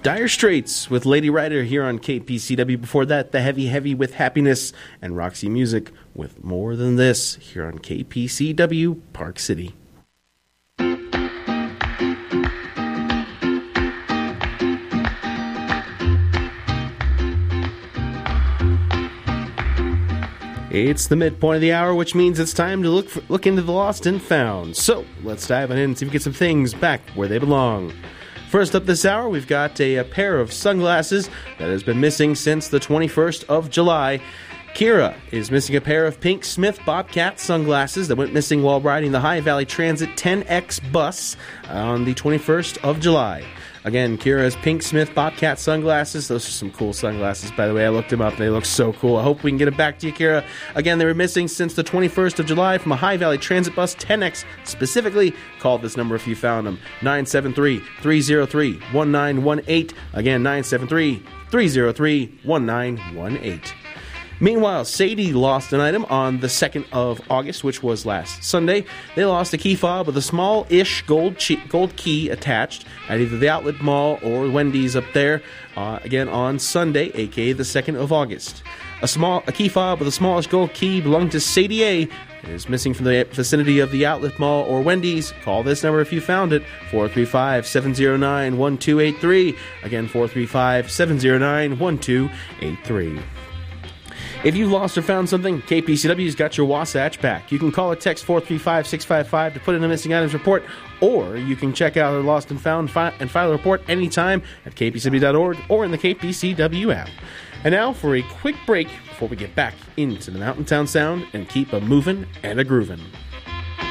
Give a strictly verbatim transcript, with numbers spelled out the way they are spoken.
Dire Straits with Lady Writer here on K P C W. Before that, The Heavy Heavy with Happiness, and Roxy Music with More Than This here on K P C W, Park City. It's the midpoint of the hour, which means it's time to look for, look into the lost and found. So, let's dive on in and see if we can get some things back where they belong. First up this hour, we've got a, a pair of sunglasses that has been missing since the twenty-first of July. Kira is missing a pair of pink Smith Bobcat sunglasses that went missing while riding the High Valley Transit ten X bus on the twenty-first of July. Again, Kira's pink Smith Bobcat sunglasses. Those are some cool sunglasses, by the way. I looked them up. They look so cool. I hope we can get it back to you, Kira. Again, they were missing since the twenty-first of July from a High Valley Transit bus ten X. Specifically, call this number if you found them. nine seven three, three zero three, one nine one eight. Again, nine seven three, three zero three, one nine one eight. Meanwhile, Sadie lost an item on the second of August, which was last Sunday. They lost a key fob with a small-ish gold che- gold key attached at either the Outlet Mall or Wendy's up there, uh, again on Sunday, aka the second of August. A small a key fob with a smallish gold key belonging to Sadie A. It is missing from the vicinity of the Outlet Mall or Wendy's. Call this number if you found it, four three five, seven zero nine, one two eight three. Again, four three five, seven zero nine, one two eight three. If you've lost or found something, K P C W's got your Wasatch back. You can call or text four three five, six five five to put in a missing items report, or you can check out our lost and found fi- and file a report anytime at k p c w dot org or in the K P C W app. And now for a quick break before we get back into the Mountain Town Sound and keep a moving and a grooving.